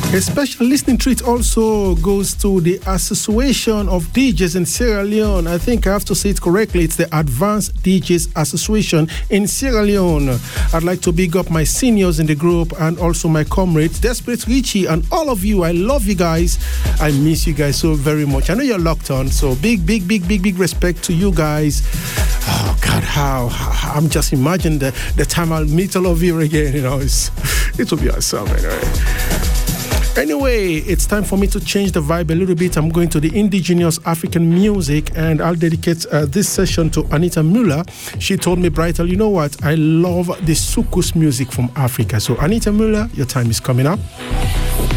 A special listening treat also goes to the Association of DJs in Sierra Leone. I think I have to say it correctly. It's the Advanced DJs Association in Sierra Leone. I'd like to big up my seniors in the group and also my comrades, Desperate Richie, and all of you. I love you guys. I miss you guys so very much. I know you're locked on, so big respect to you guys. Oh God, how I'm just imagining the time I'll meet all of you again. You know, it will be awesome anyway. Anyway, it's time for me to change the vibe a little bit. I'm going to the indigenous African music, and I'll dedicate this session to Anita Muller. She told me, Brightel, you know what? I love the soukous music from Africa. So, Anita Muller, your time is coming up.